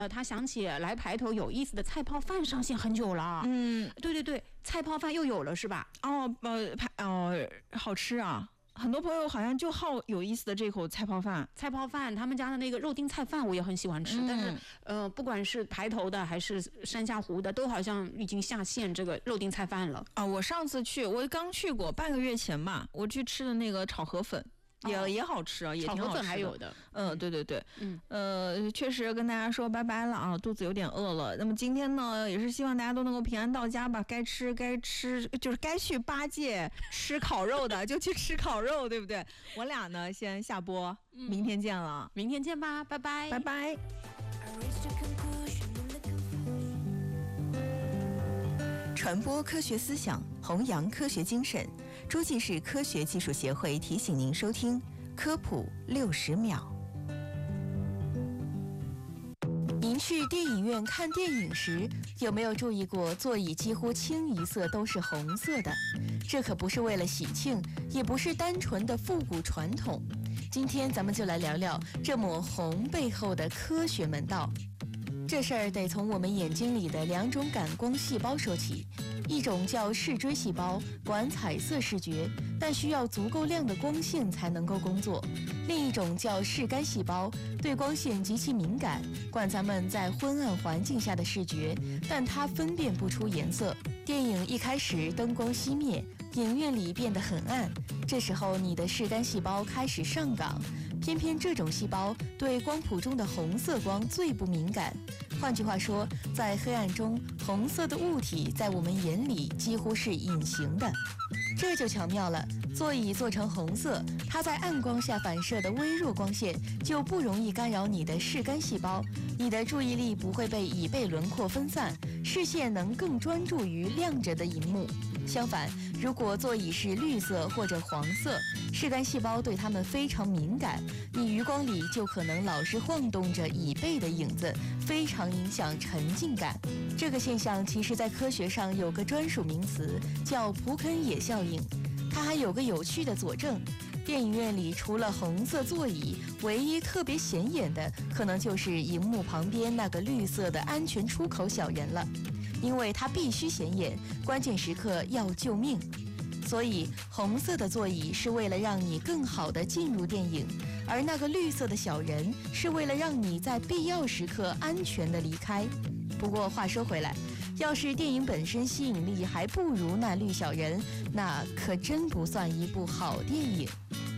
他想起来排头有意思的菜泡饭上线很久了。对，菜泡饭又有了是吧？ 好吃啊。很多朋友好像就好有意思的这口菜泡饭， 他们家的那个肉丁菜饭我也很喜欢吃，但是不管是排头的还是山下湖的，都好像已经下线这个肉丁菜饭了啊。 我上次去，我刚去过半个月前吧，我去吃的那个炒河粉。也好吃啊，也挺好吃的。 炒河粉还有的， 对，确实跟大家说拜拜了啊，肚子有点饿了。那么今天呢，也是希望大家都能够平安到家吧。该吃，就是该去八戒吃烤肉的就去吃烤肉，对不对？我俩呢先下播，明天见了， 明天见吧，拜拜， 拜拜。 传播科学思想，弘扬科学精神。诸暨市科学技术协会提醒您收听科普60秒。您去电影院看电影时，有没有注意过座椅几乎清一色都是红色的？这可不是为了喜庆，也不是单纯的复古传统。今天咱们就来聊聊这抹红背后的科学门道。这事儿得从我们眼睛里的2种感光细胞说起，一种叫视锥细胞，管彩色视觉，但需要足够亮的光线才能够工作；另一种叫视杆细胞，对光线极其敏感，管咱们在昏暗环境下的视觉，但它分辨不出颜色。电影一开始灯光熄灭，影院里变得很暗，这时候你的视杆细胞开始上岗，偏偏这种细胞对光谱中的红色光最不敏感。换句话说，在黑暗中，红色的物体在我们眼里几乎是隐形的。这就巧妙了，座椅做成红色，它在暗光下反射的微弱光线就不容易干扰你的视杆细胞，你的注意力不会被椅背轮廓分散，视线能更专注于亮着的荧幕。相反，如果座椅是绿色或者黄色，视杆细胞对它们非常敏感，你余光里就可能老是晃动着椅背的影子，非常影响沉浸感。这个现象其实在科学上有个专属名词，叫普肯野效应。它还有个有趣的佐证，电影院里除了红色座椅，唯一特别显眼的可能就是荧幕旁边那个绿色的安全出口小人了，因为它必须显眼，关键时刻要救命。所以红色的座椅是为了让你更好地进入电影，而那个绿色的小人是为了让你在必要时刻安全地离开。不过话说回来，要是电影本身吸引力还不如那绿小人，那可真不算一部好电影。